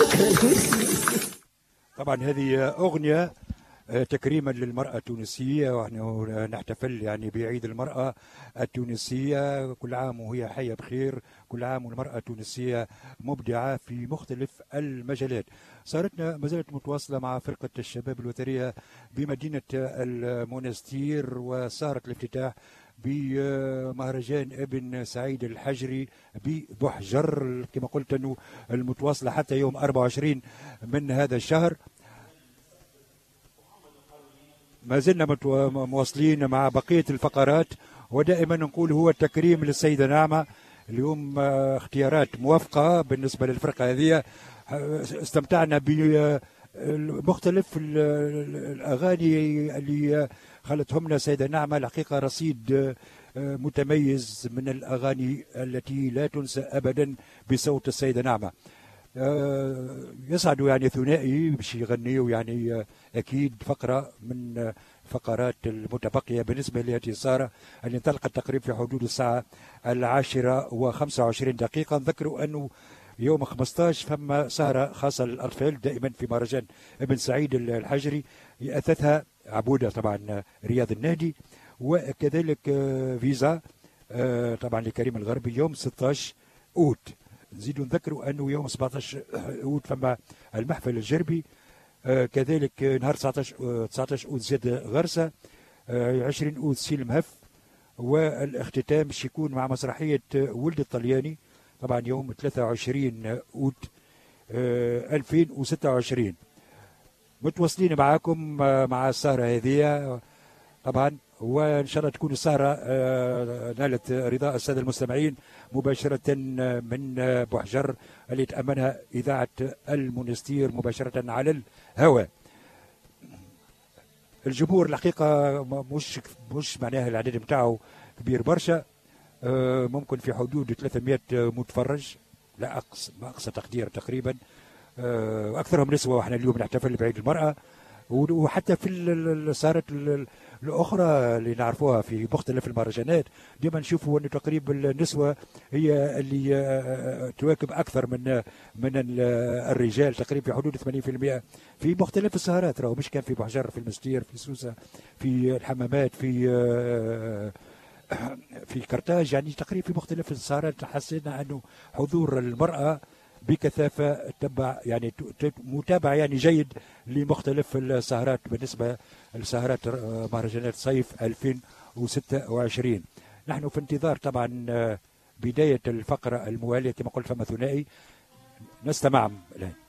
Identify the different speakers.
Speaker 1: طبعا هذه أغنية تكريما للمرأة التونسية، ونحن نحتفل يعني بعيد المرأة التونسية. كل عام وهي حية بخير، كل عام والمرأة التونسية مبدعة في مختلف المجالات. صارتنا ما زالت متواصلة مع فرقة الشباب الوترية بمدينة المنستير، وصارت الافتتاح بمهرجان ابن سعيد الحجري ببحجر كما قلت أنه المتواصلة حتى يوم 24 من هذا الشهر. ما زلنا مواصلين مع بقية الفقرات، ودائما نقول هو التكريم للسيدة نعمة. اليوم اختيارات موافقة بالنسبة للفرقة هذه. استمتعنا بمختلف الأغاني اللي خلتهم لنا سيدة نعمة. الحقيقة رصيد متميز من الأغاني التي لا تنسى أبدا بصوت السيدة نعمة. يسعدوا يعني ثنائي باش يغنيوا يعني اكيد فقره من فقرات المتبقيه بالنسبه لهذه السهره اللي انطلقت تقريبا في حدود الساعه 10:25. نذكروا انه يوم 15 فما سهره خاصه للاطفال دائما في مهرجان ابن سعيد الحجري، يأثثها عبوده طبعا رياض النهدي، وكذلك فيزا طبعا لكريم الغربي يوم 16 اوت. نزيدوا نذكروا انه يوم 17 اوت فما المحفل الجربي، كذلك نهار 19 اوت زاد غرسه، 20 اوت سيل مهف، والاختتام باش يكون مع مسرحيه ولد الطلياني طبعا يوم 23 اوت 2026. متواصلين معاكم مع السهره هذه طبعا، وان شاء الله تكون السهره نالت رضاء الساده المستمعين مباشره من بحجر اللي تامنها اذاعه المنستير مباشره على الهواء. الجمهور الحقيقه مش معناها العدد نتاعو كبير برشا، ممكن في حدود 300 متفرج، لا اقصى تقدير تقريبا، اكثرهم نسوه، واحنا اليوم نحتفل بعيد المراه. وحتى في السهرات الاخرى اللي نعرفوها في مختلف المهرجانات ديما نشوفوا ان تقريبا النسوه هي اللي تواكب اكثر من الرجال، تقريبا في حدود 80% في مختلف السهرات. راهو مش كان في بحجر، في المستير، في سوسه، في الحمامات، في كرتاج، يعني تقريبا في مختلف السهرات حسينا انه حضور المراه بكثافه تبع يعني متابعه يعني جيد لمختلف السهرات بالنسبه لسهرات مهرجانات صيف 2026. نحن في انتظار طبعا بدايه الفقره المواليه كما قلت فما ثنائي نستمع الان.